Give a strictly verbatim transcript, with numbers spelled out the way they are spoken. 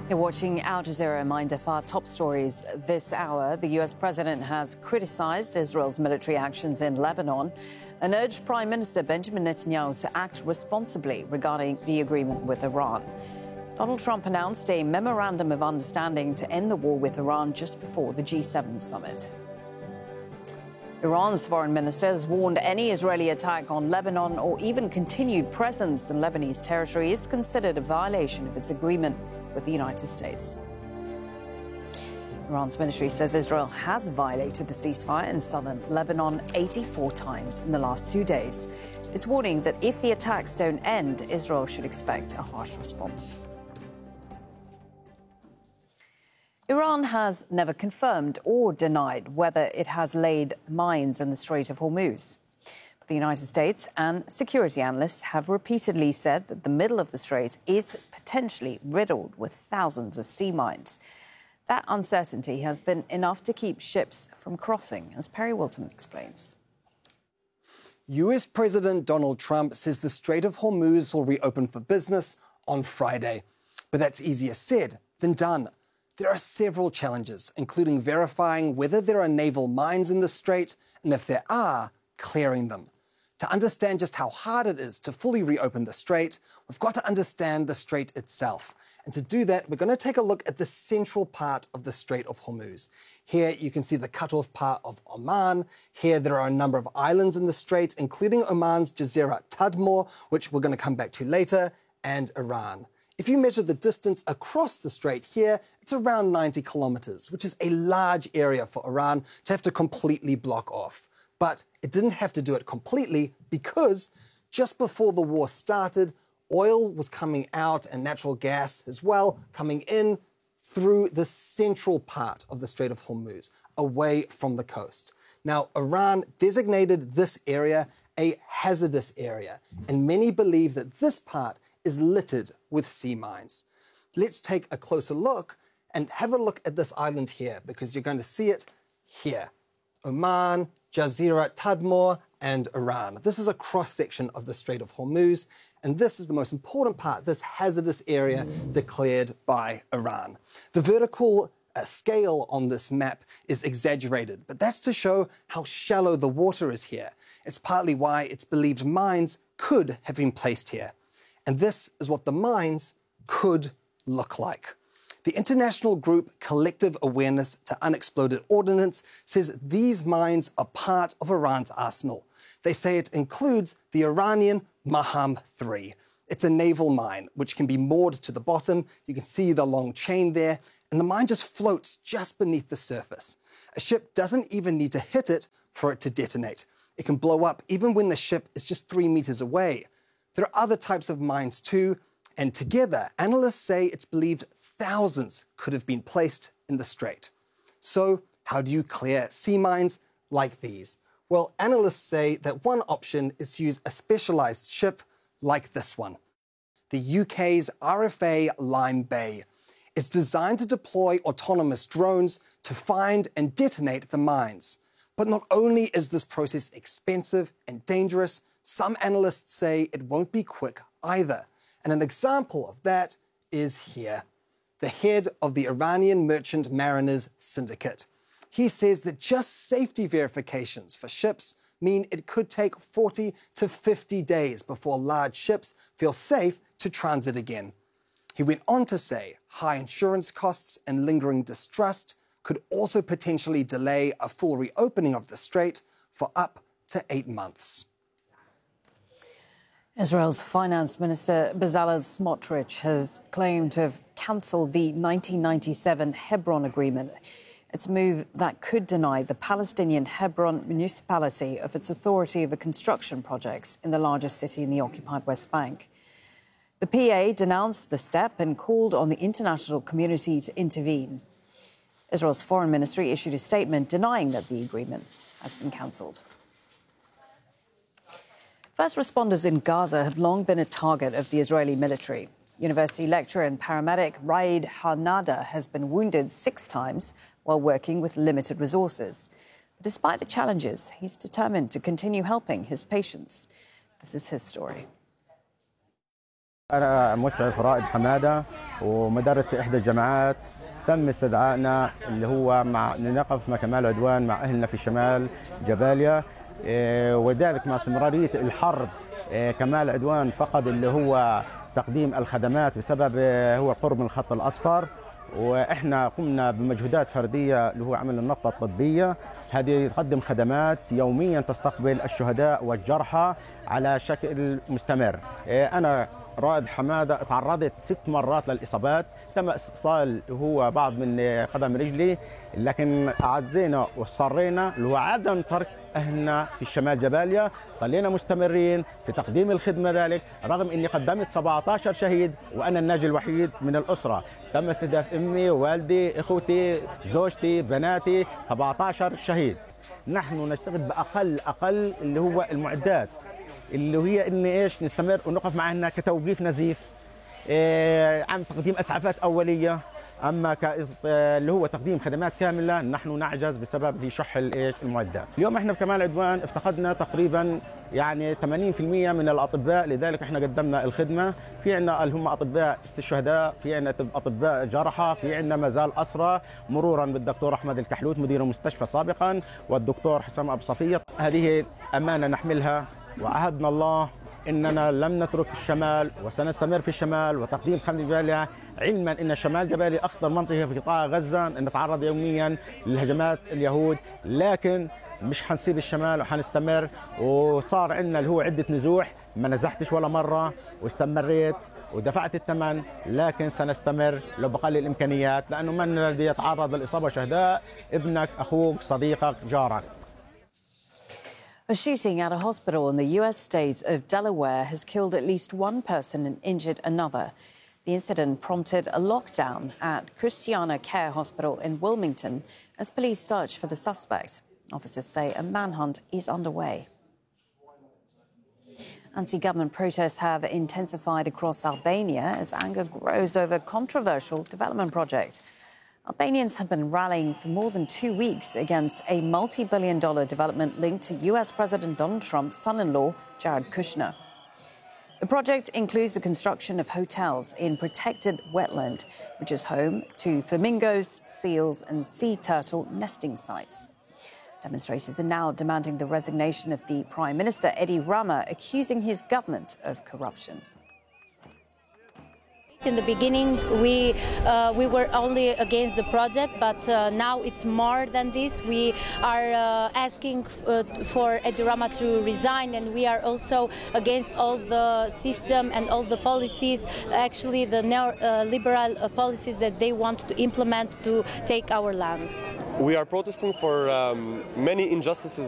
You're watching Al Jazeera. Reminder for our top stories this hour. The U S president has criticised Israel's military actions in Lebanon and urged Prime Minister Benjamin Netanyahu to act responsibly regarding the agreement with Iran. Donald Trump announced a memorandum of understanding to end the war with Iran just before the G seven summit. Iran's foreign minister has warned any Israeli attack on Lebanon or even continued presence in Lebanese territory is considered a violation of its agreement with the United States. Iran's military says Israel has violated the ceasefire in southern Lebanon eighty-four times in the last two days. It's warning that if the attacks don't end, Israel should expect a harsh response. Iran has never confirmed or denied whether it has laid mines in the Strait of Hormuz. But the United States and security analysts have repeatedly said that the middle of the strait is potentially riddled with thousands of sea mines. That uncertainty has been enough to keep ships from crossing, as Perry Wilton explains. U S President Donald Trump says the Strait of Hormuz will reopen for business on Friday. But that's easier said than done. There are several challenges, including verifying whether there are naval mines in the strait, and if there are, clearing them. To understand just how hard it is to fully reopen the strait, we've got to understand the strait itself. And to do that, we're going to take a look at the central part of the Strait of Hormuz. Here you can see the cut-off part of Oman. Here there are a number of islands in the strait, including Oman's Jasirat Tadmor, which we're going to come back to later, and Iran. If you measure the distance across the strait here, it's around ninety kilometers, which is a large area for Iran to have to completely block off. But it didn't have to do it completely because just before the war started, oil was coming out and natural gas as well coming in through the central part of the Strait of Hormuz, away from the coast. Now, Iran designated this area a hazardous area, and many believe that this part is littered with sea mines. Let's take a closer look and have a look at this island here, because you're going to see it here. Oman, Jasirat Tadmor, and Iran. This is a cross-section of the Strait of Hormuz, and this is the most important part, this hazardous area declared by Iran. The vertical uh, scale on this map is exaggerated, but that's to show how shallow the water is here. It's partly why it's believed mines could have been placed here. And this is what the mines could look like. The international group Collective Awareness to Unexploded Ordnance says these mines are part of Iran's arsenal. They say it includes the Iranian Maham three. It's a naval mine which can be moored to the bottom. You can see the long chain there, and the mine just floats just beneath the surface. A ship doesn't even need to hit it for it to detonate. It can blow up even when the ship is just three meters away. There are other types of mines too, and together, analysts say it's believed thousands could have been placed in the strait. So, how do you clear sea mines like these? Well, analysts say that one option is to use a specialized ship like this one. The U K's R F A Lime Bay. It's designed to deploy autonomous drones to find and detonate the mines. But not only is this process expensive and dangerous, some analysts say it won't be quick either. And an example of that is here. The head of the Iranian Merchant Mariners Syndicate. He says that just safety verifications for ships mean it could take forty to fifty days before large ships feel safe to transit again. He went on to say high insurance costs and lingering distrust could also potentially delay a full reopening of the strait for up to eight months. Israel's finance minister Bezalel Smotrich has claimed to have cancelled the nineteen ninety-seven Hebron Agreement. It's a move that could deny the Palestinian Hebron municipality of its authority over construction projects in the largest city in the occupied West Bank. The P A denounced the step and called on the international community to intervene. Israel's foreign ministry issued a statement denying that the agreement has been cancelled. First responders in Gaza have long been a target of the Israeli military. University lecturer and paramedic Raed Hanada has been wounded six times while working with limited resources. But despite the challenges, he's determined to continue helping his patients. This is his story. أنا مسعف رائد حمادة ومدرس في إحدى الجامعات. تم استدعائنا اللي هو مع نقف مع كمال عدوان مع أهلنا في شمال جباليا، وذلك مع استمرارية الحرب. كمال عدوان فقد اللي هو تقديم الخدمات بسبب هو القرب من الخط الأصفر، واحنا قمنا بمجهودات فرديه اللي هو عمل النقطه الطبيه. هذه تقدم خدمات يوميا تستقبل الشهداء والجرحى على شكل مستمر. انا رائد حماده تعرضت ست مرات للاصابات، تم استئصال هو بعض من قدم رجلي، لكن اعزينا واصرينا اللي هو عدم ترك اهلنا في الشمال جباليا. ظلينا مستمرين في تقديم الخدمه ذلك رغم اني قدمت سبعة عشر شهيد وانا الناجي الوحيد من الاسره. تم استهداف امي، والدي، اخوتي، زوجتي، بناتي، سبعة عشر شهيد. نحن نشتغل باقل اقل اللي هو المعدات اللي هي ان ايش نستمر ونقف معنا كتوقيف نزيف، إيه عم تقديم اسعافات اوليه. اما اللي هو تقديم خدمات كامله نحن نعجز بسبب شح الايش المعدات. اليوم احنا بكمال عدوان افتقدنا تقريبا يعني ثمانين بالمئة من الاطباء، لذلك احنا قدمنا الخدمه. في عندنا اللي هم اطباء استشهداء، في عندنا اطباء جرحى، في عندنا ما زال اسرى، مرورا بالدكتور احمد الكحلوت مدير المستشفى سابقا والدكتور حسام ابو صفيه. هذه امانه نحملها، وعهدنا الله اننا لم نترك الشمال وسنستمر في الشمال وتقديم خدمه جباليا، علما ان شمال جباليا اخطر منطقه في قطاع غزه، نتعرض يوميا لهجمات اليهود، لكن مش حنسيب الشمال وحنستمر. وصار عندنا اللي هو عده نزوح، ما نزحتش ولا مره واستمريت ودفعت الثمن، لكن سنستمر لو بقل الامكانيات، لانه من الذي يتعرض للاصابه شهداء؟ ابنك، اخوك، صديقك، جارك. A shooting at a hospital in the U S state of Delaware has killed at least one person and injured another. The incident prompted a lockdown at Christiana Care Hospital in Wilmington as police search for the suspect. Officers say a manhunt is underway. Anti-government protests have intensified across Albania as anger grows over controversial development projects. Albanians have been rallying for more than two weeks against a multi-billion dollar development linked to U S President Donald Trump's son-in-law, Jared Kushner. The project includes the construction of hotels in protected wetland, which is home to flamingos, seals and sea turtle nesting sites. Demonstrators are now demanding the resignation of the Prime Minister, Edi Rama, accusing his government of corruption. In the beginning, we uh, we were only against the project, but uh, now it's more than this. We are uh, asking uh, for Edi Rama to resign, and we are also against all the system and all the policies, actually the neoliberal uh, policies that they want to implement to take our lands. We are protesting for um, many injustices